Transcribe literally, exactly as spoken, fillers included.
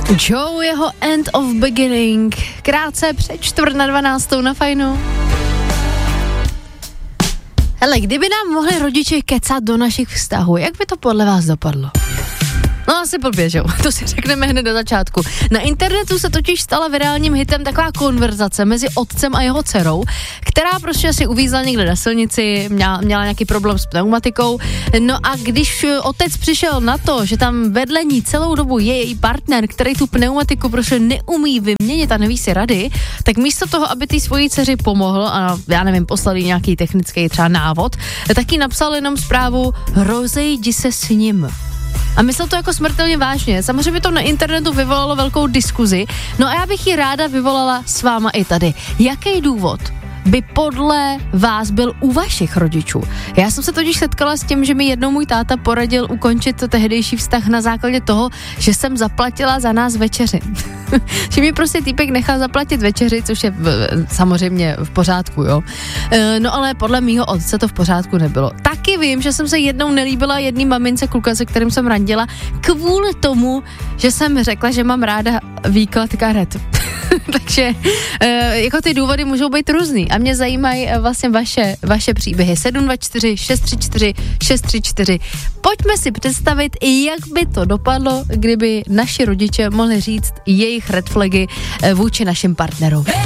Joe, jeho End of Beginning, krátce před čtvrt na dvanáctou na Fajnu. Hele, kdyby nám mohli rodiče kecat do našich vztahů, jak by to podle vás dopadlo? No asi blbě, že jo? To si řekneme hned na začátku. Na internetu se totiž stala virálním hitem taková konverzace mezi otcem a jeho dcerou, která prostě asi uvízla někde na silnici, měla, měla nějaký problém s pneumatikou. No a když otec přišel na to, že tam vedle ní celou dobu je její partner, který tu pneumatiku prostě neumí vyměnit a neví si rady, tak místo toho, aby té svojí dceři pomohl a já nevím, poslali nějaký technický třeba návod, taky napsal jenom zprávu rozejdi se s ním. A myslel to jako smrtelně vážně. Samozřejmě by to na internetu vyvolalo velkou diskuzi, no a já bych ji ráda vyvolala s váma i tady. Jaký důvod by podle vás byl u vašich rodičů? Já jsem se totiž setkala s tím, že mi jednou můj táta poradil ukončit tehdejší vztah na základě toho, že jsem zaplatila za nás večeři. Že mi prostě týpek nechal zaplatit večeři, což je v, samozřejmě v pořádku, jo. E, no ale podle mýho otce to v pořádku nebylo. Taky vím, že jsem se jednou nelíbila jedný mamince kluka, se kterým jsem randila, kvůli tomu, že jsem řekla, že mám ráda výklad karet. Takže e, jako ty důvody můžou být různý a mě zajímají vlastně vaše, vaše příběhy. sedm dva čtyři šest tři čtyři šest tři čtyři. Pojďme si představit, jak by to dopadlo, kdyby naši rodiče mohli říct jejich red flagy vůči našim partnerům.